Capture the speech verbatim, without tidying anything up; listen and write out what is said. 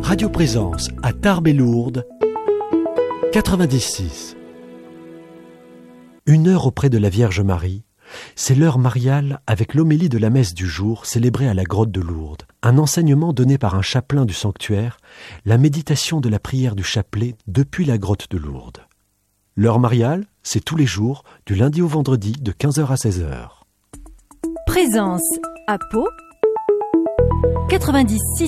Radio Présence à Tarbes et Lourdes, quatre-vingt-dix-six. Une heure auprès de la Vierge Marie, c'est l'heure mariale avec l'homélie de la messe du jour célébrée à la grotte de Lourdes. Un enseignement donné par un chapelain du sanctuaire, la méditation de la prière du chapelet depuis la grotte de Lourdes. L'heure mariale, c'est tous les jours, du lundi au vendredi, de quinze heures à seize heures. Présence à Pau, quatre-vingt-dix-six.